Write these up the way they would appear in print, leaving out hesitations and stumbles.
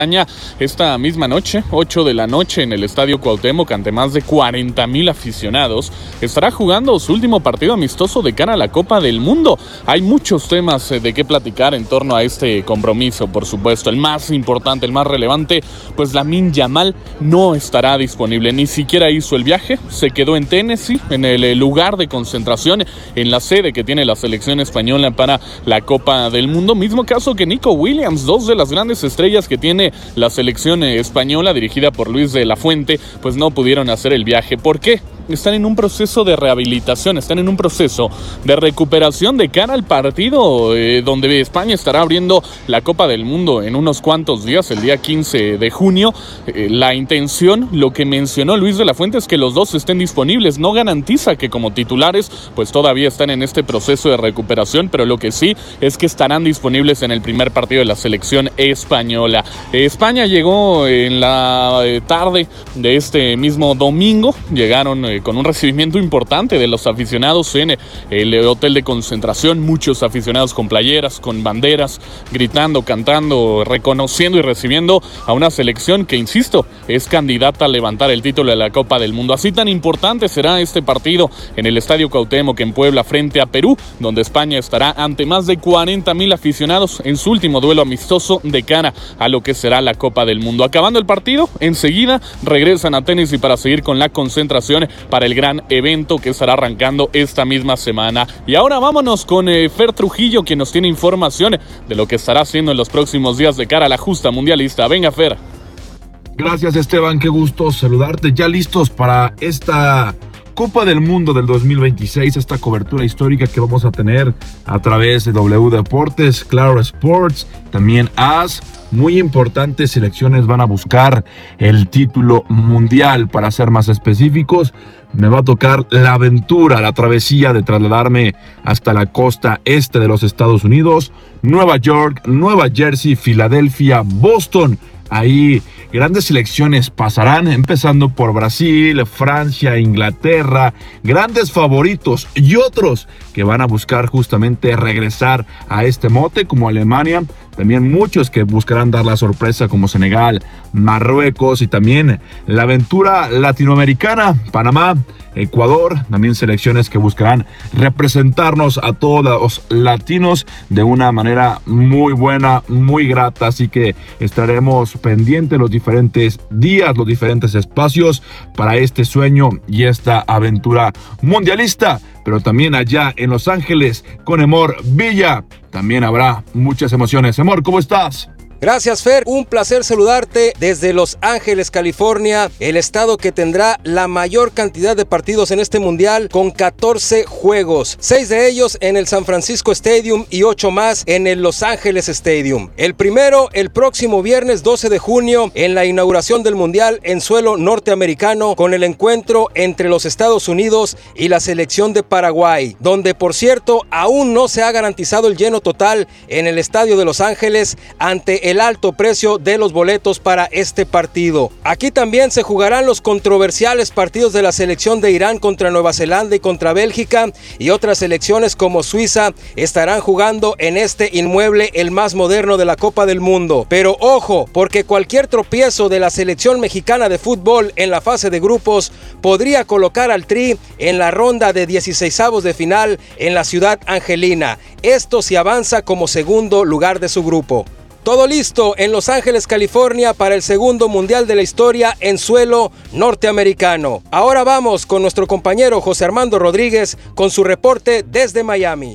esta misma noche, 8 de la noche, en el Estadio Cuauhtémoc, ante más de 40,000 aficionados, estará jugando su último partido amistoso de cara a la Copa del Mundo. Hay muchos temas de qué platicar en torno a este compromiso, por supuesto. El más importante, el más relevante, pues Lamine Yamal no estará disponible, ni siquiera hizo el viaje, se quedó en Tennessee, en el lugar de concentración, en la sede que tiene la selección española para la Copa del Mundo. Mismo caso que Nico Williams, dos de las grandes estrellas que tiene la selección española dirigida por Luis de la Fuente, pues no pudieron hacer el viaje. ¿Por qué? Están en un proceso de rehabilitación, están en un proceso de recuperación de cara al partido donde España estará abriendo la Copa del Mundo en unos cuantos días, el día 15 de junio. La intención, lo que mencionó Luis de la Fuente, es que los dos estén disponibles. No garantiza que como titulares pues todavía están en este proceso de recuperación, pero lo que sí es que estarán disponibles en el primer partido de la selección española. España llegó en la tarde de este mismo domingo, llegaron con un recibimiento importante de los aficionados en el hotel de concentración, muchos aficionados con playeras, con banderas, gritando, cantando, reconociendo y recibiendo a una selección que, insisto, es candidata a levantar el título de la Copa del Mundo. Así tan importante será este partido en el Estadio Cuauhtémoc en Puebla frente a Perú, donde España estará ante más de 40,000 aficionados en su último duelo amistoso de cara a lo que será la Copa del Mundo. Acabando el partido, enseguida regresan a Tennessee para seguir con la concentración para el gran evento que estará arrancando esta misma semana. Y ahora vámonos con Fer Trujillo, quien nos tiene información de lo que estará haciendo en los próximos días de cara a la justa mundialista. Venga, Fer. Gracias, Esteban, qué gusto saludarte. Ya listos para esta Copa del Mundo del 2026, esta cobertura histórica que vamos a tener a través de W Deportes, Claro Sports, también AS. Muy importantes selecciones van a buscar el título mundial. Para ser más específicos, me va a tocar la aventura, la travesía de trasladarme hasta la costa este de los Estados Unidos, Nueva York, Nueva Jersey, Filadelfia, Boston. Ahí grandes selecciones pasarán, empezando por Brasil, Francia, Inglaterra, grandes favoritos y otros que van a buscar justamente regresar a este mote, como Alemania. También muchos que buscarán dar la sorpresa, como Senegal, Marruecos, y también la aventura latinoamericana, Panamá, Ecuador. También selecciones que buscarán representarnos a todos los latinos de una manera muy buena, muy grata. Así que estaremos pendientes los diferentes días, los diferentes espacios para este sueño y esta aventura mundialista. Pero también allá en Los Ángeles con Emor Villa también habrá muchas emociones. Emor, ¿cómo estás? Gracias, Fer, un placer saludarte desde Los Ángeles, California, el estado que tendrá la mayor cantidad de partidos en este mundial, con 14 juegos, 6 de ellos en el San Francisco Stadium y 8 más en el Los Ángeles Stadium. El primero, el próximo viernes 12 de junio, en la inauguración del mundial en suelo norteamericano, con el encuentro entre los Estados Unidos y la selección de Paraguay, donde, por cierto, aún no se ha garantizado el lleno total en el estadio de Los Ángeles ante el alto precio de los boletos para este partido. Aquí también se jugarán los controversiales partidos de la selección de Irán contra Nueva Zelanda y contra Bélgica, y otras selecciones como Suiza estarán jugando en este inmueble, el más moderno de la Copa del Mundo. Pero ojo, porque cualquier tropiezo de la selección mexicana de fútbol en la fase de grupos podría colocar al Tri en la ronda de 16avos de final en la ciudad angelina. Esto si avanza como segundo lugar de su grupo. Todo listo en Los Ángeles, California, para el segundo mundial de la historia en suelo norteamericano. Ahora vamos con nuestro compañero José Armando Rodríguez con su reporte desde Miami.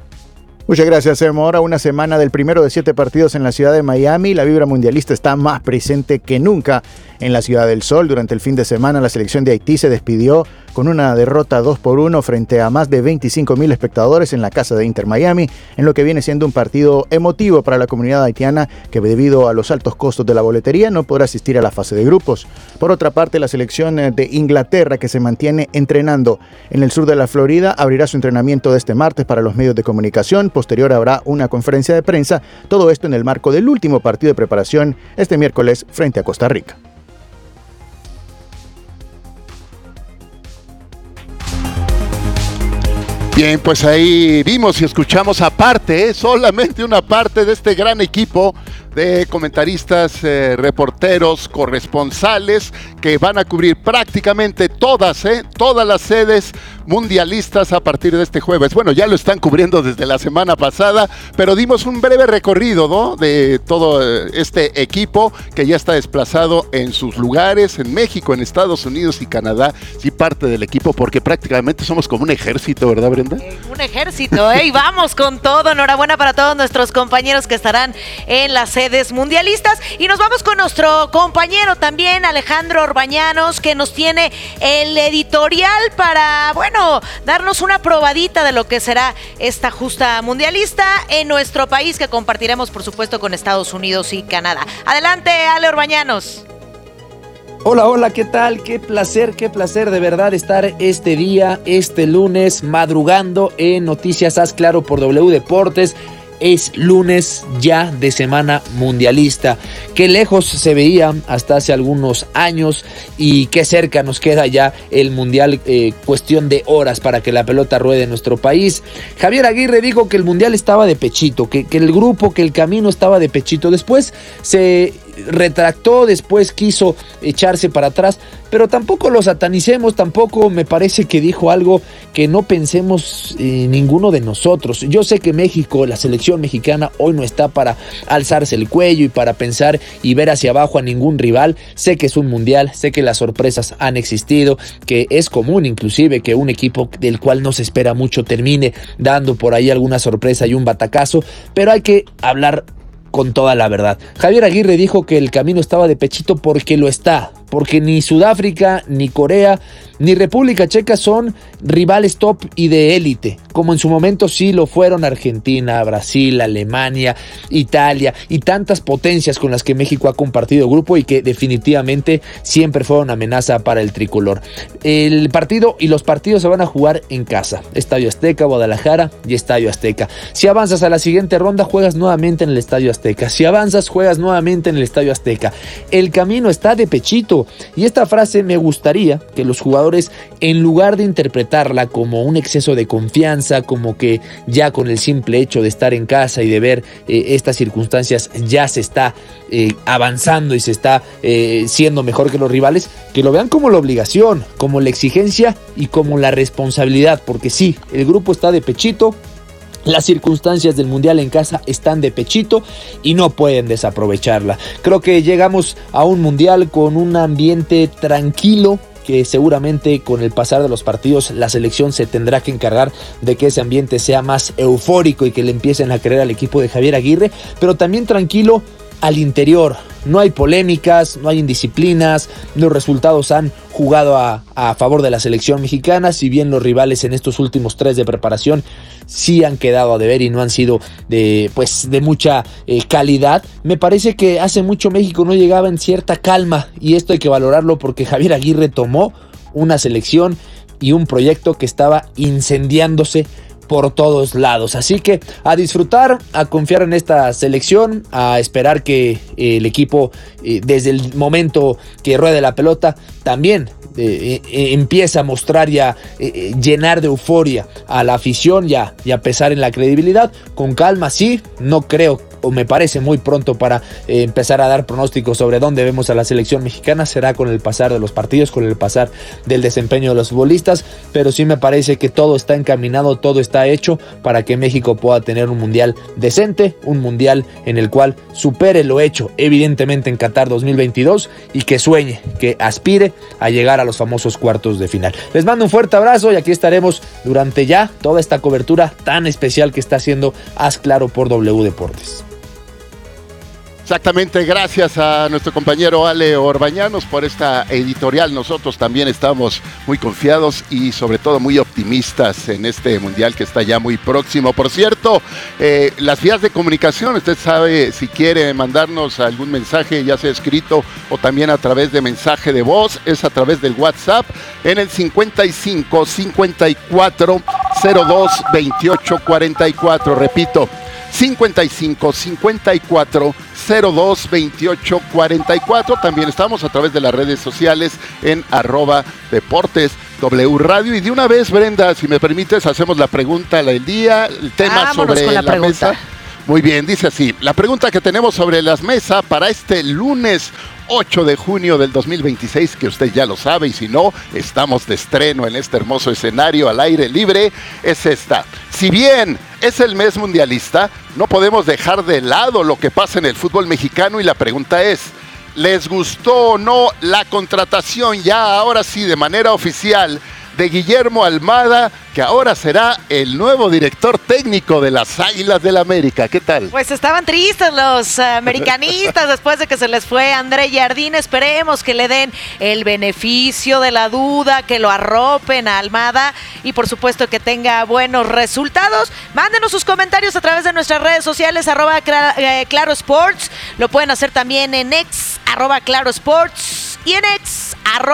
Muchas gracias, Emor. A una semana del primero de 7 partidos en la ciudad de Miami, la vibra mundialista está más presente que nunca en la Ciudad del Sol. Durante el fin de semana, la selección de Haití se despidió con una derrota 2-1 frente a más de 25,000 espectadores en la casa de Inter Miami, en lo que viene siendo un partido emotivo para la comunidad haitiana, que debido a los altos costos de la boletería no podrá asistir a la fase de grupos. Por otra parte, la selección de Inglaterra, que se mantiene entrenando en el sur de la Florida, abrirá su entrenamiento de este martes para los medios de comunicación. Posterior habrá una conferencia de prensa, todo esto en el marco del último partido de preparación este miércoles frente a Costa Rica. Bien, pues ahí vimos y escuchamos aparte, solamente una parte de este gran equipo de comentaristas, reporteros, corresponsales que van a cubrir prácticamente todas las sedes mundialistas a partir de este jueves. Bueno, ya lo están cubriendo desde la semana pasada, pero dimos un breve recorrido, ¿no?, de todo este equipo que ya está desplazado en sus lugares, en México, en Estados Unidos y Canadá, sí, parte del equipo, porque prácticamente somos como un ejército, ¿verdad, Brenda? Un ejército, y vamos con todo. Enhorabuena para todos nuestros compañeros que estarán en las sedes mundialistas. Y nos vamos con nuestro compañero también, Alejandro Orbañanos, que nos tiene el editorial para, bueno, darnos una probadita de lo que será esta justa mundialista en nuestro país, que compartiremos, por supuesto, con Estados Unidos y Canadá. Adelante, Ale Orbañanos. Hola, ¿qué tal? Qué placer de verdad estar este día, este lunes, madrugando en Noticias Haz Claro por W Deportes. Es lunes ya de semana mundialista. Qué lejos se veía hasta hace algunos años y qué cerca nos queda ya el mundial, cuestión de horas para que la pelota ruede en nuestro país. Javier Aguirre dijo que el mundial estaba de pechito, que el grupo, que el camino estaba de pechito. Después se retractó, después quiso echarse para atrás, pero tampoco lo satanicemos, tampoco me parece que dijo algo que no pensemos ninguno de nosotros. Yo sé que México, la selección mexicana, hoy no está para alzarse el cuello y para pensar y ver hacia abajo a ningún rival. Sé que es un mundial, sé que las sorpresas han existido, que es común inclusive que un equipo del cual no se espera mucho termine dando por ahí alguna sorpresa y un batacazo, pero hay que hablar con toda la verdad. Javier Aguirre dijo que el camino estaba de pechito porque lo está, porque ni Sudáfrica, ni Corea, ni República Checa son rivales top y de élite, como en su momento sí lo fueron Argentina, Brasil, Alemania, Italia y tantas potencias con las que México ha compartido grupo y que definitivamente siempre fueron amenaza para el tricolor. El partido y los partidos se van a jugar en casa, Estadio Azteca, Guadalajara y Estadio Azteca. Si avanzas a la siguiente ronda, juegas nuevamente en el Estadio Azteca. Si avanzas, juegas nuevamente en el Estadio Azteca. El camino está de pechito. Y esta frase me gustaría que los jugadores, en lugar de interpretarla como un exceso de confianza, como que ya con el simple hecho de estar en casa y de ver estas circunstancias ya se está avanzando y se está siendo mejor que los rivales, que lo vean como la obligación, como la exigencia y como la responsabilidad, porque sí, el grupo está de pechito. Las circunstancias del mundial en casa están de pechito y no pueden desaprovecharla. Creo que llegamos a un mundial con un ambiente tranquilo, que seguramente con el pasar de los partidos la selección se tendrá que encargar de que ese ambiente sea más eufórico y que le empiecen a creer al equipo de Javier Aguirre, pero también tranquilo al interior. No hay polémicas, no hay indisciplinas, los resultados han jugado a favor de la selección mexicana, si bien los rivales en estos últimos 3 de preparación sí han quedado a deber y no han sido de mucha calidad. Me parece que hace mucho México no llegaba en cierta calma y esto hay que valorarlo porque Javier Aguirre tomó una selección y un proyecto que estaba incendiándose por todos lados. Así que a disfrutar, a confiar en esta selección, a esperar que el equipo desde el momento que ruede la pelota también empieza a mostrar y a llenar de euforia a la afición y a pesar en la credibilidad. Con calma, sí, no creo o me parece muy pronto para empezar a dar pronósticos sobre dónde vemos a la selección mexicana. Será con el pasar de los partidos, con el pasar del desempeño de los futbolistas, pero sí me parece que todo está encaminado, todo está hecho para que México pueda tener un mundial decente, un mundial en el cual supere lo hecho evidentemente en Qatar 2022 y que sueñe, que aspire a llegar a los famosos cuartos de final. Les mando un fuerte abrazo y aquí estaremos durante ya toda esta cobertura tan especial que está haciendo Haz Claro por W Deportes. Exactamente, gracias a nuestro compañero Ale Orbañanos por esta editorial. Nosotros también estamos muy confiados y sobre todo muy optimistas en este mundial que está ya muy próximo. Por cierto, las vías de comunicación, usted sabe, si quiere mandarnos algún mensaje, ya sea escrito o también a través de mensaje de voz, es a través del WhatsApp en el 55 54 02 28 44. Repito, 55 54 02 28 44. También estamos a través de las redes sociales en @Deportes W Radio. Y de una vez, Brenda, si me permites, hacemos la pregunta del día, el tema sobre la mesa. Muy bien, dice así, la pregunta que tenemos sobre la mesa para este lunes 8 de junio del 2026, que usted ya lo sabe, y si no, estamos de estreno en este hermoso escenario al aire libre, es esta. Si bien es el mes mundialista, no podemos dejar de lado lo que pasa en el fútbol mexicano y la pregunta es, ¿les gustó o no la contratación ya ahora sí de manera oficial de Guillermo Almada, que ahora será el nuevo director técnico de las Águilas del América? ¿Qué tal? Pues estaban tristes los americanistas después de que se les fue André Jardine. Esperemos que le den el beneficio de la duda, que lo arropen a Almada y por supuesto que tenga buenos resultados. Mándenos sus comentarios a través de nuestras redes sociales, @Claro Sports. Lo pueden hacer también en X, @Claro Sports, y en X,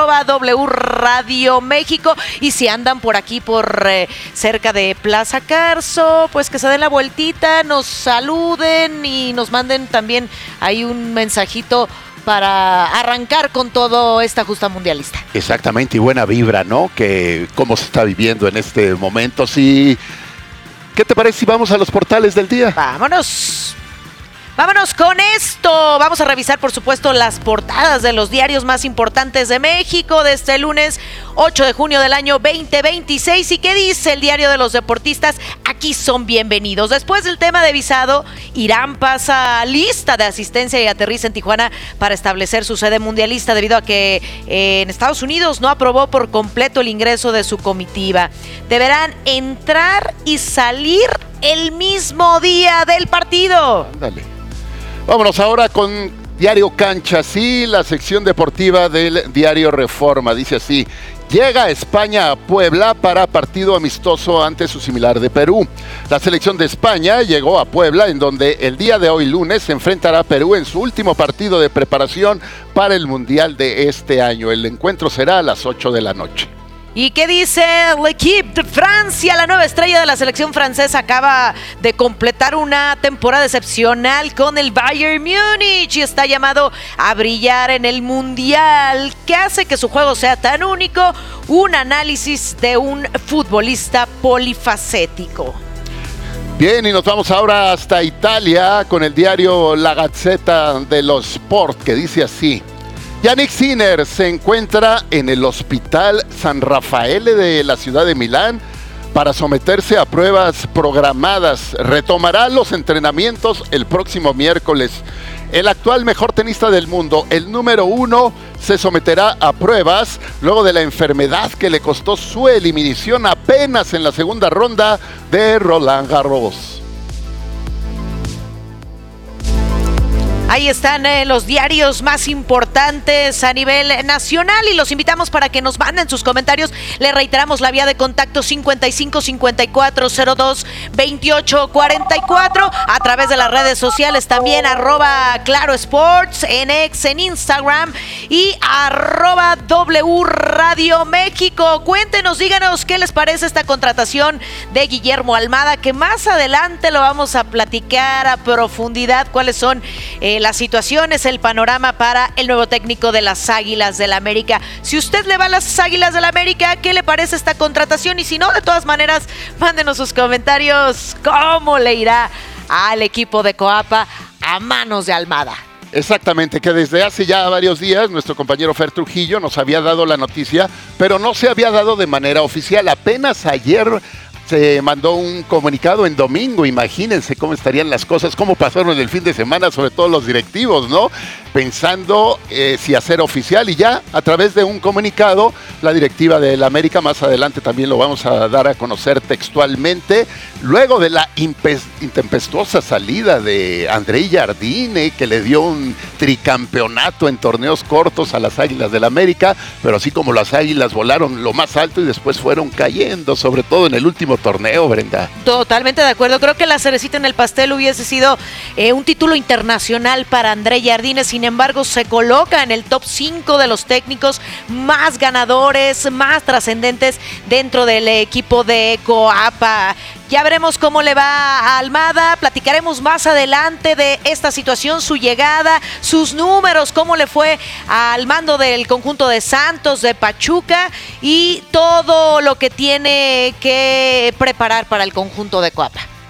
@W Radio México. Y si andan por aquí, por cerca de Plaza Carso, pues que se den la vueltita, nos saluden y nos manden también ahí un mensajito para arrancar con todo esta justa mundialista. Exactamente, y buena vibra, ¿no? Que cómo se está viviendo en este momento. Sí. ¿Qué te parece si vamos a los portales del día? ¡Vámonos! Vámonos con esto. Vamos a revisar, por supuesto, las portadas de los diarios más importantes de México de este lunes 8 de junio del año 2026. ¿Y qué dice el diario de los deportistas? Aquí son bienvenidos. Después del tema de visado, Irán pasa lista de asistencia y aterriza en Tijuana para establecer su sede mundialista debido a que en Estados Unidos no aprobó por completo el ingreso de su comitiva. Deberán entrar y salir el mismo día del partido. Ándale. Vámonos ahora con Diario Cancha, sí, la sección deportiva del Diario Reforma. Dice así, llega España a Puebla para partido amistoso ante su similar de Perú. La selección de España llegó a Puebla, en donde el día de hoy lunes se enfrentará a Perú en su último partido de preparación para el Mundial de este año. El encuentro será a las 8 de la noche. ¿Y qué dice l'Équipe de Francia? La nueva estrella de la selección francesa acaba de completar una temporada excepcional con el Bayern Múnich y está llamado a brillar en el Mundial. ¿Qué hace que su juego sea tan único? Un análisis de un futbolista polifacético. Bien, y nos vamos ahora hasta Italia con el diario La Gazzetta dello Sport, que dice así. Yannick Sinner se encuentra en el Hospital San Raffaele de la ciudad de Milán para someterse a pruebas programadas. Retomará los entrenamientos el próximo miércoles. El actual mejor tenista del mundo, el número 1, se someterá a pruebas luego de la enfermedad que le costó su eliminación apenas en la segunda ronda de Roland Garros. Ahí están los diarios más importantes a nivel nacional y los invitamos para que nos manden sus comentarios. Le reiteramos la vía de contacto 55 54 02 28 44 a través de las redes sociales también @Claro Sports en X, en Instagram y @W Radio México. Cuéntenos, díganos qué les parece esta contratación de Guillermo Almada, que más adelante lo vamos a platicar a profundidad cuáles son las situaciones, el panorama para el nuevo técnico de las Águilas del América. Si usted le va a las Águilas del América, ¿qué le parece esta contratación? Y si no, de todas maneras, mándenos sus comentarios. ¿Cómo le irá al equipo de Coapa a manos de Almada? Exactamente, que desde hace ya varios días nuestro compañero Fer Trujillo nos había dado la noticia, pero no se había dado de manera oficial. Apenas ayer se mandó un comunicado en domingo. Imagínense cómo estarían las cosas, cómo pasaron el fin de semana, sobre todo los directivos, ¿no? Pensando si hacer oficial, y ya a través de un comunicado, la directiva del América, más adelante también lo vamos a dar a conocer textualmente, luego de la intempestuosa salida de André Jardine, que le dio un tricampeonato en torneos cortos a las Águilas del América, pero así como las Águilas volaron lo más alto y después fueron cayendo, sobre todo en el último torneo, Brenda. Totalmente de acuerdo, creo que la cerecita en el pastel hubiese sido un título internacional para André Jardine. Sin embargo, se coloca en el top 5 de los técnicos más ganadores, más trascendentes dentro del equipo de Coapa. Ya veremos cómo le va a Almada, platicaremos más adelante de esta situación, su llegada, sus números, cómo le fue al mando del conjunto de Santos, de Pachuca y todo lo que tiene que preparar para el conjunto de Coapa.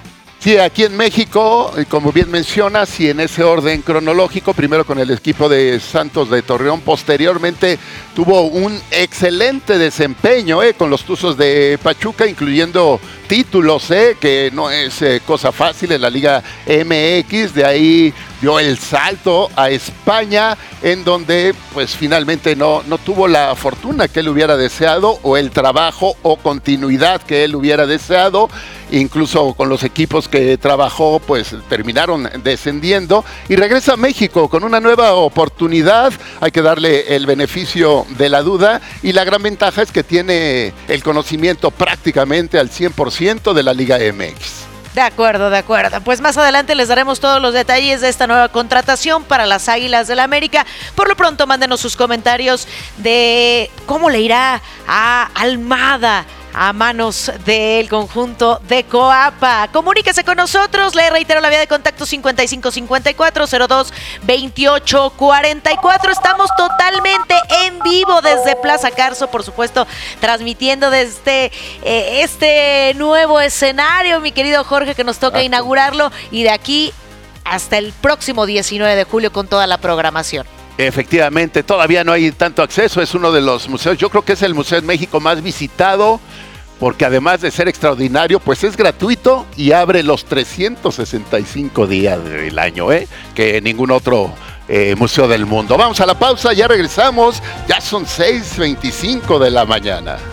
Sí, aquí en México, como bien mencionas, y en ese orden cronológico, primero con el equipo de Santos de Torreón, posteriormente tuvo un excelente desempeño con los Tuzos de Pachuca, incluyendo títulos, que no es cosa fácil en la Liga MX. De ahí dio el salto a España, en donde pues finalmente no tuvo la fortuna que él hubiera deseado, o el trabajo o continuidad que él hubiera deseado. Incluso con los equipos que trabajó, pues terminaron descendiendo, y regresa a México con una nueva oportunidad. Hay que darle el beneficio de la duda, y la gran ventaja es que tiene el conocimiento prácticamente al 100% de la Liga MX. De acuerdo. Pues más adelante les daremos todos los detalles de esta nueva contratación para las Águilas del América. Por lo pronto, mándenos sus comentarios de cómo le irá a Almada a manos del conjunto de Coapa. Comuníquese con nosotros, le reitero la vía de contacto 5554-02-2844. Estamos totalmente en vivo desde Plaza Carso, por supuesto, transmitiendo desde este nuevo escenario, mi querido Jorge, que nos toca inaugurarlo, y de aquí hasta el próximo 19 de julio con toda la programación. Efectivamente, todavía no hay tanto acceso, es uno de los museos, yo creo que es el Museo en México más visitado, porque además de ser extraordinario, pues es gratuito y abre los 365 días del año, que ningún otro museo del mundo. Vamos a la pausa, ya regresamos, ya son 6:25 de la mañana.